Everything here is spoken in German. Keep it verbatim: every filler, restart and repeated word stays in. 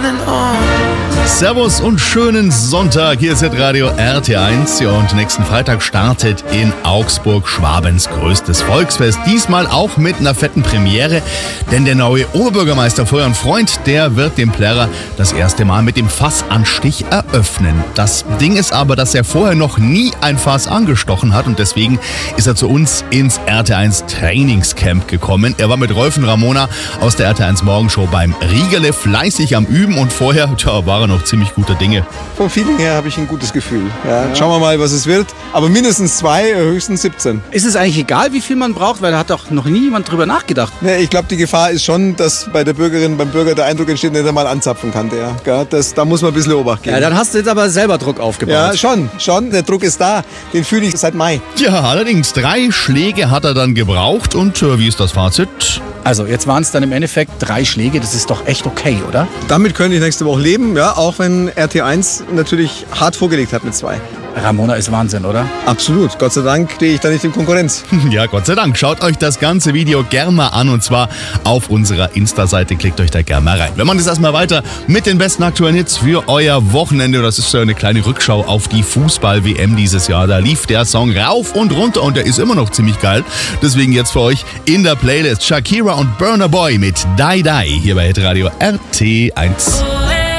Servus und schönen Sonntag. Hier ist Radio R T eins. Ja, und nächsten Freitag startet in Augsburg Schwabens größtes Volksfest. Diesmal auch mit einer fetten Premiere, denn der neue Oberbürgermeister Florian Freund, der wird dem Plärrer das erste Mal mit dem Fassanstich eröffnen. Das Ding ist aber, dass er vorher noch nie ein Fass angestochen hat und deswegen ist er zu uns ins R T eins Trainingscamp gekommen. Er war mit Rolf und Ramona aus der R T eins Morgenshow beim Riegerle fleißig am Üben und vorher tja, war er noch ziemlich guter Dinge. Vom Feeling her habe ich ein gutes Gefühl. Ja, schauen wir mal, was es wird. Aber mindestens zwei, höchstens siebzehn. Ist es eigentlich egal, wie viel man braucht? Weil da hat doch noch nie jemand drüber nachgedacht. Nee, ich glaube, die Gefahr ist schon, dass bei der Bürgerin, beim Bürger der Eindruck entsteht, dass er mal anzapfen kann. Der, ja, das, da muss man ein bisschen Obacht geben. Ja, dann hast du jetzt aber selber Druck aufgebaut. Ja, schon, schon. Der Druck ist da. Den fühle ich seit Mai. Ja, allerdings drei Schläge hat er dann gebraucht. Und äh, wie ist das Fazit? Also, jetzt waren es dann im Endeffekt drei Schläge. Das ist doch echt okay, oder? Damit könnte ich nächste Woche leben, ja, auch wenn R T eins natürlich hart vorgelegt hat mit zwei. Ramona ist Wahnsinn, oder? Absolut. Gott sei Dank stehe ich da nicht in Konkurrenz. Ja, Gott sei Dank. Schaut euch das ganze Video gerne mal an und zwar auf unserer Insta-Seite. Klickt euch da gerne mal rein. Wir machen jetzt erstmal weiter mit den besten aktuellen Hits für euer Wochenende. Das ist so eine kleine Rückschau auf die Fußball-W M dieses Jahr. Da lief der Song rauf und runter und der ist immer noch ziemlich geil. Deswegen jetzt für euch in der Playlist Shakira und Burna Boy mit Die Die hier bei Radio R T eins.